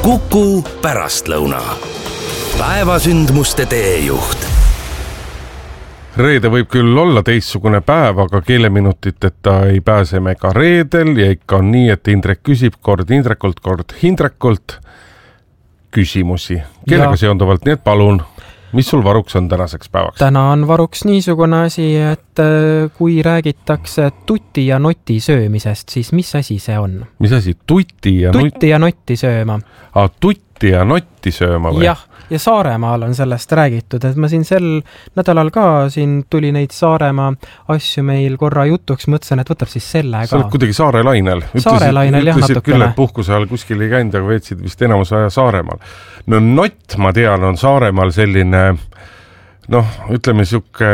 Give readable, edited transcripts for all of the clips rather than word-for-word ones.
Kuku pärastlõuna. Päevasündmuste teejuht. Reede võib küll olla teistsugune päev, aga keeleminutiteta ei pääse me ka reedel ja ikka on nii, et Indrek küsib kord Indrekult, kord Hindrekult küsimusi. Kellega seonduvalt, nii et palun, mis sul varuks on tänaseks päevaks? Täna on varuks niisugune asi, et kui räägitakse tuti ja noti söömisest, siis mis asi see on? Mis asi? Tuti ja notti sööma. Tutti ja notti sööma või? Jah, ja Saaremaal on sellest räägitud, et ma siin sel nädalal ka siin tuli neid Saaremaa asju meil korra jutuks, mõtlesin, et võtab siis selle ka. Sa oled kuidagi Saarelainel. Saarelainel, jah, natukene. Ütlesid küll, et puhkuse ajal kuskil ei käinud, aga veetsid vist enamus aja Saaremaal. No nott, ma tean, on Saaremaal selline, ütleme siuke,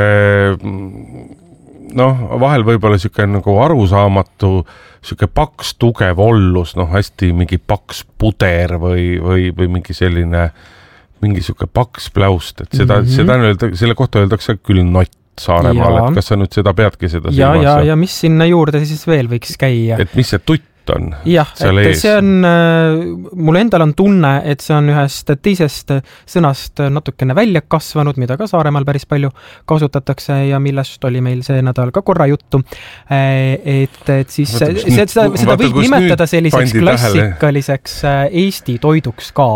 vahel võib-olla siuke nagu arusaamatu, siuke paks tugev ollus, hästi mingi paks puder või mingi selline mingi siuke paks pläust, et seda selle kohta öeldakse küll nott Saaremaal, et kas sa nüüd seda peadki seda silmas? Ja mis sinna juurde siis veel võiks käia? Et mis see tutt on? Jah, et see on, mul endal on tunne, et see on ühest teisest sõnast natukene välja kasvanud, mida ka Saaremaal päris palju kasutatakse ja millest oli meil see nädal ka korra juttu. Et siis seda võib nimetada selliseks klassikaliseks Eesti toiduks ka,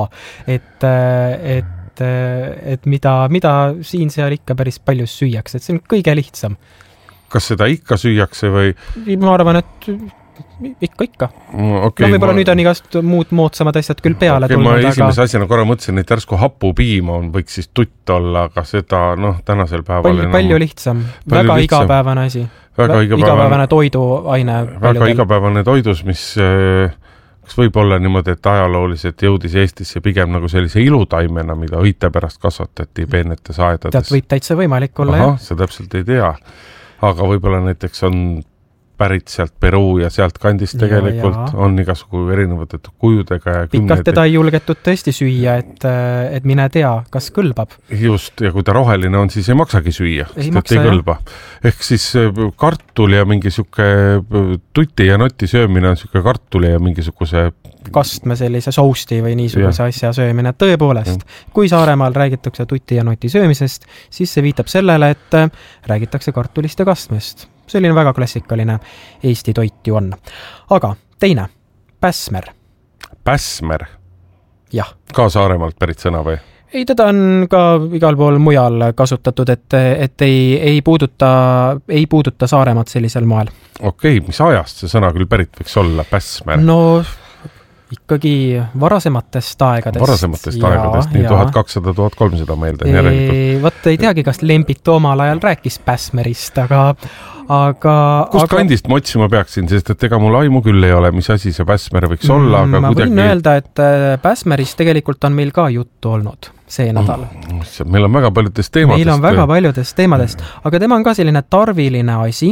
et mida siin seal ikka päris palju süüakse, et see on kõige lihtsam. Kas seda ikka süüakse või? Ma arvan, et ikka. Võib-olla nüüd on igast muud moodsamad asjad küll peale tulnud. Ma esimese asjana korra mõtlesin, et järsku hapupiim võiks siis tutt olla, aga seda tänasel päeval palju lihtsam. Väga igapäevane asi. Väga igapäevane toiduaine. Väga igapäevane toidus, mis võib olla niimoodi, et ajalooliselt jõudis Eestisse pigem nagu sellise ilutaimena, mida õite pärast kasvatati peenetes aedades. Tead, võib täitsa võimalik olla, jah? See täpselt ei tea. Aga võib-olla näiteks on pärit sealt Peruu ja sealt kandist tegelikult on igasugu erinevad kujudega ja pikalt teda ei julgetud tõesti süüa, et mine tea, kas kõlbab. Just, ja kui ta roheline on, siis ei maksagi süüa, ei kõlba. Ehk siis kartul ja mingi siuke tuti ja noti söömine on siuke kartuli ja mingisuguse kastme sellise sousti või niisuguse asja söömine. Tõepoolest, kui Saaremaal räägitakse tuti ja noti söömisest, siis see viitab sellele, et räägitakse kartulist ja kastmest. Selline väga klassikaline Eesti toit ju on. Aga teine, päsmer. Päsmer? Jah. Ka Saaremaalt pärit sõna või? Ei, teda on ka igal pool mujal kasutatud, et ei puuduta Saaremaad sellisel moel. Okei, mis ajast see sõna küll pärit võiks olla, päsmer? Ikkagi varasematest aegadest, nii 1200-1300 meelde järelikult. Võt ei teagi, kas Lembit omal ajal rääkis päsmerist, aga kust kandist ma otsima peaksin, sest et ega mul aimu küll ei ole, mis asi see päsmer võiks olla, aga ma võin öelda, et päsmerist tegelikult on meil ka juttu olnud see nädal. Meil on väga paljudest teemadest. Aga tema on ka selline tarviline asi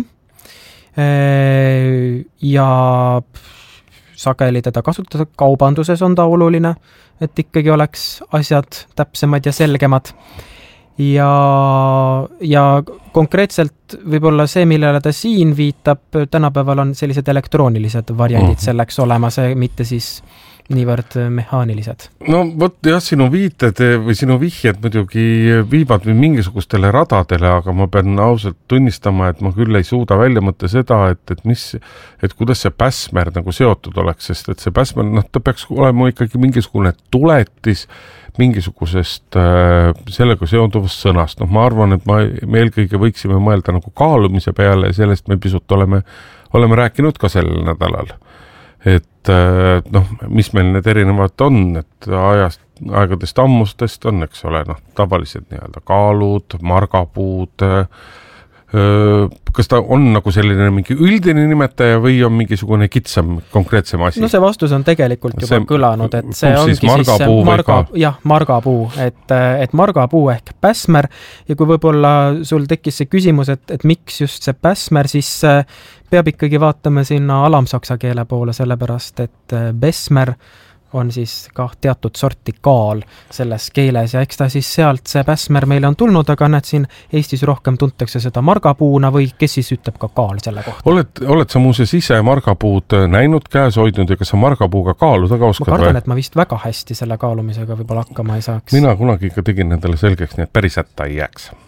ja sageli teda kasutada kaubanduses on ta oluline, et ikkagi oleks asjad täpsemad ja selgemad. Ja konkreetselt võib-olla see, millele ta siin viitab, tänapäeval on sellised elektroonilised variandid selleks olema, see mitte siis niivõrd mehaanilised. Jah, sinu viited või sinu vihjed muidugi viivad mingisugustele radadele, aga ma pean ausalt tunnistama, et ma küll ei suuda välja mõtta seda, et kuidas see päsmer nagu seotud oleks, sest et see päsmer, ta peaks olema ikkagi mingisugune tuletis mingisugusest sellega seonduvast sõnast. Ma arvan, et me eelkõige võiksime mõelda nagu kaalumise peale ja sellest me pisut oleme rääkinud ka sellel nädalal. Et mis meil need erinevad on, et aegadest ammustest on, eks ole, tavalised nii-öelda kaalud, margapuud, kas ta on nagu selline mingi üldine nimetaja või on mingisugune kitsam, konkreetsem asi? See vastus on tegelikult juba kõlanud, et see ongi siis margapuu, et margapuu ehk päsmer ja kui võib-olla sul tekkis see küsimus, et miks just see päsmer, siis peab ikkagi vaatama sinna alamsaksa keele poole, sellepärast et besmer on siis ka teatud sorti kaal selles keeles ja eks ta siis sealt see päsmer meile on tulnud, aga näed siin Eestis rohkem tuntakse seda margapuuna või kes siis ütleb ka kaal selle kohta? Oled sa muuseas ise margapuud näinud, käes hoidnud ja kas sa margapuuga kaaluda ka oskad? Ma kardan, et ma vist väga hästi selle kaalumisega võib-olla hakkama ei saaks. Mina kunagi ikka tegin nendele selgeks, nii et päris hätta ei jääks.